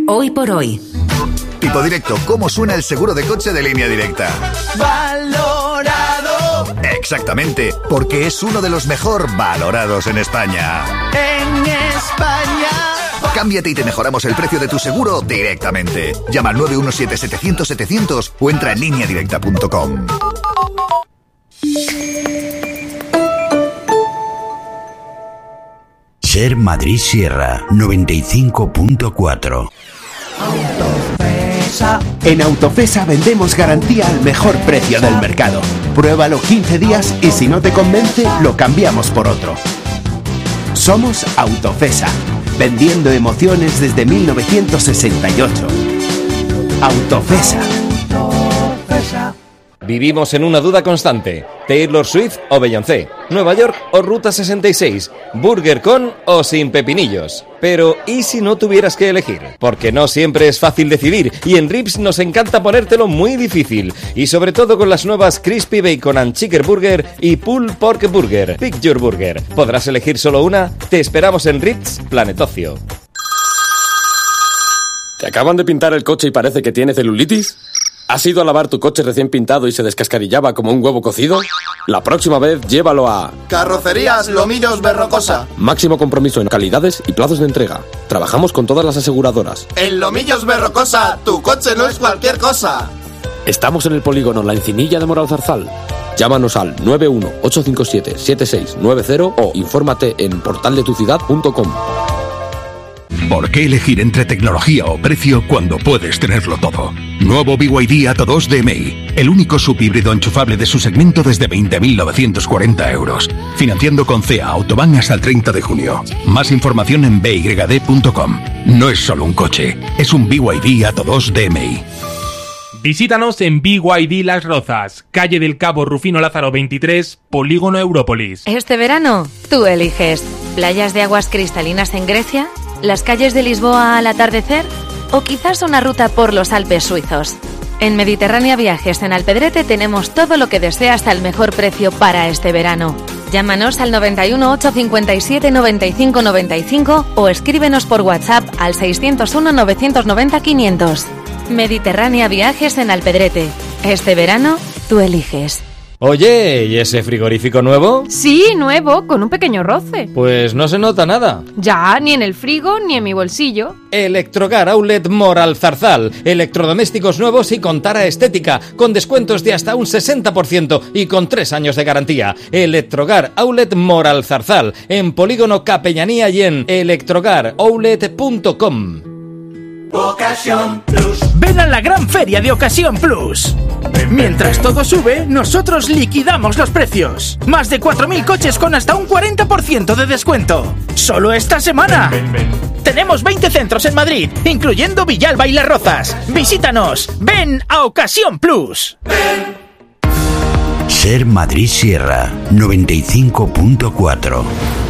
Hoy por hoy. Tipo Directo, ¿cómo suena el seguro de coche de Línea Directa? Valorado. Exactamente, porque es uno de los mejor valorados en España. En España. Cámbiate y te mejoramos el precio de tu seguro directamente. Llama al 917-700-700 o entra en lineadirecta.com. Ser Madrid Sierra 95.4. Autofesa. En Autofesa vendemos garantía al mejor precio del mercado. Pruébalo 15 días y si no te convence, lo cambiamos por otro. Somos Autofesa, vendiendo emociones desde 1968. Autofesa. Vivimos en una duda constante. Taylor Swift o Beyoncé, Nueva York o Ruta 66, Burger con o sin pepinillos. Pero, ¿y si no tuvieras que elegir? Porque no siempre es fácil decidir y en Rips nos encanta ponértelo muy difícil. Y sobre todo con las nuevas Crispy Bacon and Chicken Burger y Pulled Pork Burger. Pick your burger. ¿Podrás elegir solo una? Te esperamos en Rips Planet Ocio. ¿Te acaban de pintar el coche y parece que tiene celulitis? ¿Has ido a lavar tu coche recién pintado y se descascarillaba como un huevo cocido? La próxima vez llévalo a... Carrocerías Lomillos Berrocosa. Máximo compromiso en calidades y plazos de entrega. Trabajamos con todas las aseguradoras. En Lomillos Berrocosa, tu coche no es cualquier cosa. Estamos en el polígono La Encinilla de Moralzarzal. Llámanos al 918577690 o infórmate en portaldetuciudad.com. ¿Por qué elegir entre tecnología o precio cuando puedes tenerlo todo? Nuevo BYD Atto 2 DMI, el único subhíbrido enchufable de su segmento desde 20.940 euros. Financiando con CEA Autobahn hasta el 30 de junio. Más información en byd.com. No es solo un coche, es un BYD Atto 2 DMI. Visítanos en BYD Las Rozas, calle del Cabo Rufino Lázaro 23, Polígono Európolis. Este verano, tú eliges. ¿Playas de aguas cristalinas en Grecia? ¿Las calles de Lisboa al atardecer? ¿O quizás una ruta por los Alpes suizos? En Mediterránea Viajes en Alpedrete tenemos todo lo que deseas al mejor precio para este verano. Llámanos al 91 857 95 95 o escríbenos por WhatsApp al 601 990 500. Mediterránea Viajes en Alpedrete. Este verano, tú eliges. Oye, ¿y ese frigorífico nuevo? Sí, nuevo, con un pequeño roce. Pues no se nota nada. Ya, ni en el frigo, ni en mi bolsillo. Electrogar Outlet Moralzarzal. Electrodomésticos nuevos y con tara estética, con descuentos de hasta un 60% y con 3 años de garantía. Electrogar Outlet Moralzarzal, en Polígono Capellanía y en electrogaroutlet.com. Ocasión Plus. Ven a la gran feria de Ocasión Plus. Mientras todo sube, nosotros liquidamos los precios. Más de 4.000 coches con hasta un 40% de descuento. ¡Solo esta semana! Tenemos 20 centros en Madrid, incluyendo Villalba y Las Rozas. Visítanos. Ven a Ocasión Plus. Ser Madrid Sierra 95.4.